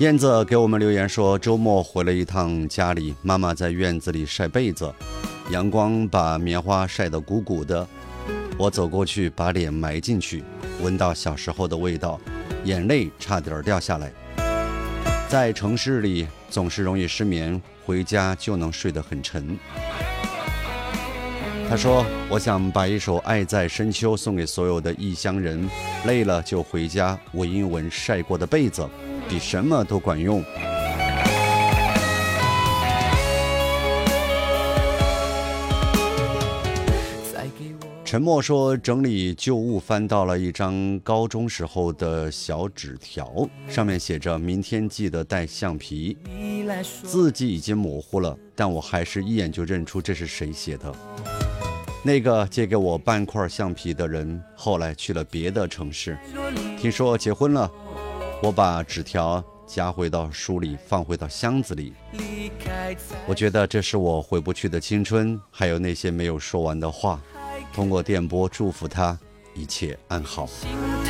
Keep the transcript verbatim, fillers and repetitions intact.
燕子给我们留言说，周末回了一趟家里，妈妈在院子里晒被子，阳光把棉花晒得鼓鼓的，我走过去把脸埋进去，闻到小时候的味道，眼泪差点掉下来。在城市里总是容易失眠，回家就能睡得很沉。他说，我想把一首《爱在深秋》送给所有的异乡人，累了就回家闻一闻晒过的被子，比什么都管用。沉默说，整理旧物翻到了一张高中时候的小纸条，上面写着明天记得带橡皮，字迹已经模糊了，但我还是一眼就认出这是谁写的。那个借给我半块橡皮的人后来去了别的城市，听说结婚了。我把纸条夹回到书里，放回到箱子里。我觉得这是我回不去的青春，还有那些没有说完的话。通过电波祝福他一切安好。